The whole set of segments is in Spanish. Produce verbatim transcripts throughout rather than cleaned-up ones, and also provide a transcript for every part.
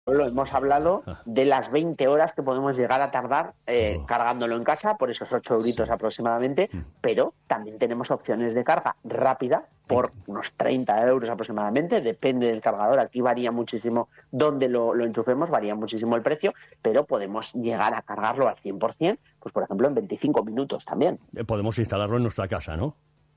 Lo hemos hablado de las veinte horas que podemos llegar a tardar eh, oh. cargándolo en casa, por esos ocho euritos sí. aproximadamente, mm. pero también tenemos opciones de carga rápida por unos treinta euros aproximadamente, depende del cargador, aquí varía muchísimo dónde lo, lo enchufemos, varía muchísimo el precio, pero podemos llegar a cargarlo al cien por ciento, pues por ejemplo en veinticinco minutos también. Podemos instalarlo en nuestra casa, ¿no?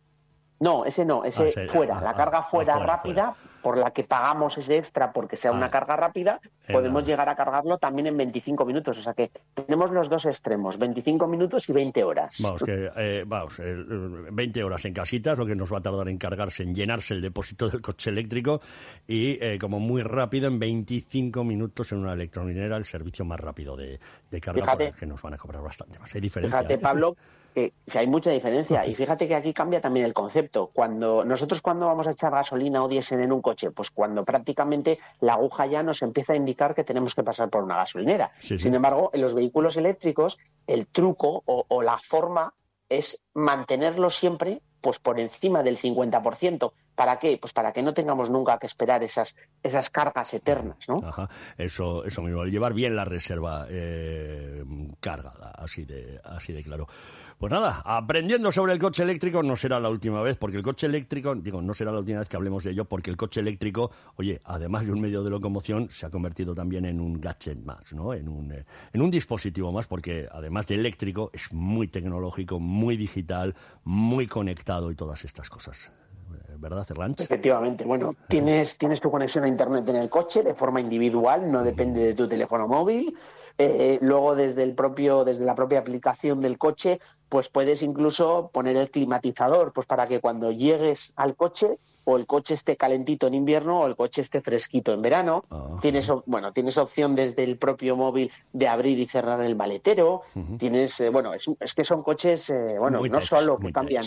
No, ese no, ese ah, ese, fuera, ah, la carga ah, fuera, fuera rápida, fuera. Por la que pagamos ese extra porque sea ah, una carga rápida, podemos la... llegar a cargarlo también en veinticinco minutos, o sea que tenemos los dos extremos, veinticinco minutos y veinte horas. Vamos, que eh, vamos, eh, veinte horas en casita es lo que nos va a tardar en cargarse, en llenarse el depósito del coche eléctrico y eh, como muy rápido en veinticinco minutos en una electrolinera el servicio más rápido de, de carga, fíjate, que nos van a cobrar bastante más. Hay diferencia. Fíjate, ¿eh? Pablo, que, que hay mucha diferencia y fíjate que aquí cambia también el concepto. Cuando nosotros cuando vamos a echar gasolina o diésel en un coche, pues cuando prácticamente la aguja ya nos empieza a indicar que tenemos que pasar por una gasolinera. Sí, sí. Sin embargo, en los vehículos eléctricos el truco o, o la forma es mantenerlo siempre pues por encima del cincuenta por ciento. ¿Para qué? Pues para que no tengamos nunca que esperar esas esas cargas eternas, ¿no? Ajá, eso eso mismo, el llevar bien la reserva eh, cargada, así de así de claro. Pues nada, aprendiendo sobre el coche eléctrico no será la última vez, porque el coche eléctrico, digo, no será la última vez que hablemos de ello, porque el coche eléctrico, oye, además de un medio de locomoción, se ha convertido también en un gadget más, ¿no? En un eh, en un dispositivo más, porque además de eléctrico es muy tecnológico, muy digital, muy conectado y todas estas cosas. ¿Verdad, Erlanz? Efectivamente. Bueno, tienes, tienes tu conexión a Internet en el coche de forma individual, no depende de tu teléfono móvil. Eh, luego, desde el propio, desde la propia aplicación del coche, pues puedes incluso poner el climatizador, pues para que cuando llegues al coche, o el coche esté calentito en invierno o el coche esté fresquito en verano. Uh-huh. Tienes, bueno, tienes opción desde el propio móvil de abrir y cerrar el maletero. Uh-huh. Tienes, eh, bueno, es, es que son coches, eh, bueno, muy no tech, solo que cambian,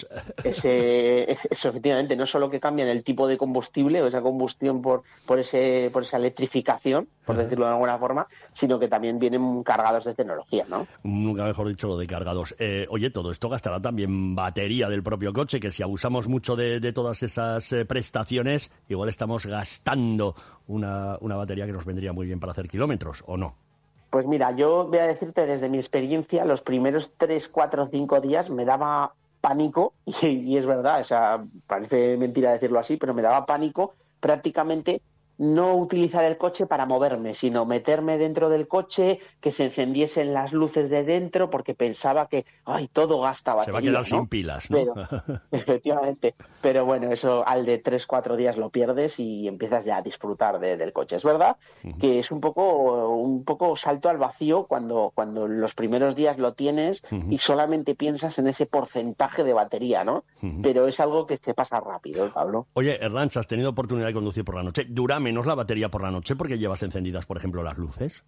ese, eso, efectivamente, no solo que cambian el tipo de combustible o esa combustión por, por ese, por esa electrificación, por uh-huh. decirlo de alguna forma, sino que también vienen cargados de tecnología, ¿no? Nunca mejor dicho lo de cargados. Eh, oye, todo esto gastará también batería del propio coche, que si abusamos mucho de, de todas esas eh, prestaciones, igual estamos gastando una, una batería que nos vendría muy bien para hacer kilómetros, ¿o no? Pues mira, yo voy a decirte desde mi experiencia, los primeros tres, cuatro, cinco días me daba pánico, y, y es verdad, o sea, parece mentira decirlo así, pero me daba pánico prácticamente no utilizar el coche para moverme, sino meterme dentro del coche, que se encendiesen las luces de dentro, porque pensaba que, ay, todo gasta batería, se va a quedar ¿no? sin pilas, ¿no? Pero, efectivamente. Pero bueno, eso al de tres, cuatro días lo pierdes y empiezas ya a disfrutar de, del coche. Es verdad uh-huh. que es un poco un poco salto al vacío cuando, cuando los primeros días lo tienes uh-huh. y solamente piensas en ese porcentaje de batería, ¿no? Uh-huh. Pero es algo que te pasa rápido, ¿eh, Pablo? Oye, Erlanz, ¿has tenido oportunidad de conducir por la noche? ¿Dura menos la batería por la noche porque llevas encendidas, por ejemplo, las luces?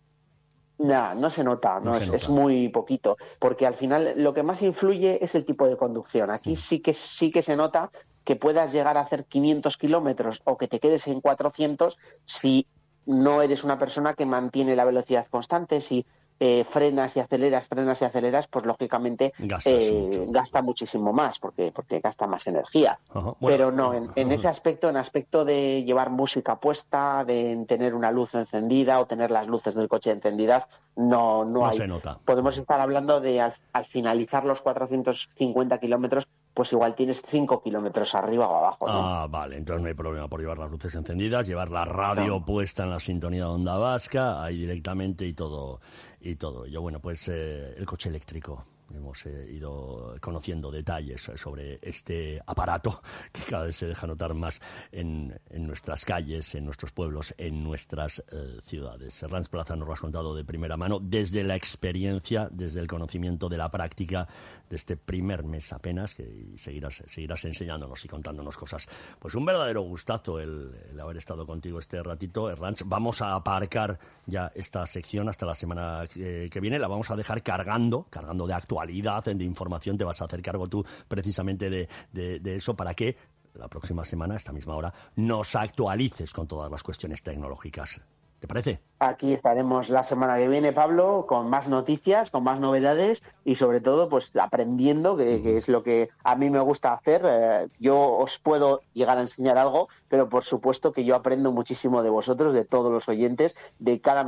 No, no se nota, no, no se es, nota. Es muy poquito, porque al final lo que más influye es el tipo de conducción. Aquí mm. sí que sí que se nota que puedas llegar a hacer quinientos kilómetros o que te quedes en cuatrocientos si no eres una persona que mantiene la velocidad constante, si eh, frenas y aceleras, frenas y aceleras, pues lógicamente eh, gasta muchísimo más, porque porque gasta más energía. Uh-huh. Bueno, pero no, en, en uh-huh. ese aspecto, en aspecto de llevar música puesta, de tener una luz encendida o tener las luces del coche encendidas, no, no, no hay. Se nota. Podemos estar hablando de al, al finalizar los cuatrocientos cincuenta kilómetros, pues igual tienes cinco kilómetros arriba o abajo, ¿no? Ah, vale, entonces no hay problema por llevar las luces encendidas, llevar la radio no. puesta en la sintonía de Onda Vasca, ahí directamente y todo, y todo. Yo, bueno, pues eh, el coche eléctrico. Hemos eh, ido conociendo detalles sobre este aparato que cada vez se deja notar más en, en nuestras calles, en nuestros pueblos, en nuestras eh, ciudades. Erlanz Plaza nos lo has contado de primera mano, desde la experiencia, desde el conocimiento de la práctica de este primer mes apenas, que seguirás, seguirás enseñándonos y contándonos cosas. Pues un verdadero gustazo el, el haber estado contigo este ratito, Erlanz. Vamos a aparcar ya esta sección hasta la semana que, que viene, la vamos a dejar cargando, cargando de actualidad, de información. Te vas a hacer cargo tú precisamente de, de, de eso para que la próxima semana, a esta misma hora, nos actualices con todas las cuestiones tecnológicas. ¿Te parece? Aquí estaremos la semana que viene, Pablo, con más noticias, con más novedades y sobre todo pues aprendiendo, que, uh-huh. que es lo que a mí me gusta hacer. Eh, yo os puedo llegar a enseñar algo, pero por supuesto que yo aprendo muchísimo de vosotros, de todos los oyentes, de cada